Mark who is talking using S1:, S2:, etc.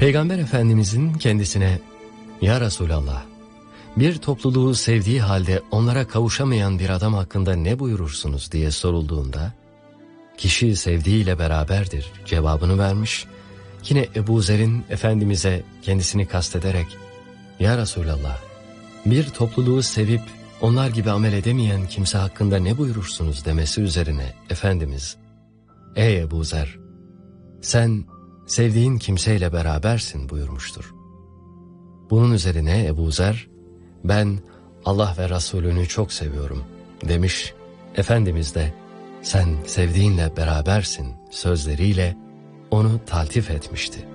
S1: Peygamber Efendimizin kendisine "Ya Resulallah, bir topluluğu sevdiği halde onlara kavuşamayan bir adam hakkında ne buyurursunuz?" diye sorulduğunda, "Kişi sevdiğiyle beraberdir" cevabını vermiş. Yine Ebu Zer'in Efendimiz'e kendisini kastederek "Ya Resulallah, bir topluluğu sevip onlar gibi amel edemeyen kimse hakkında ne buyurursunuz?" demesi üzerine Efendimiz, "Ey Ebu Zer, sen sevdiğin kimseyle berabersin" buyurmuştur. Bunun üzerine Ebu Zer, "Ben Allah ve Resulünü çok seviyorum" demiş. Efendimiz de "Sen sevdiğinle berabersin" sözleriyle onu taltif etmişti.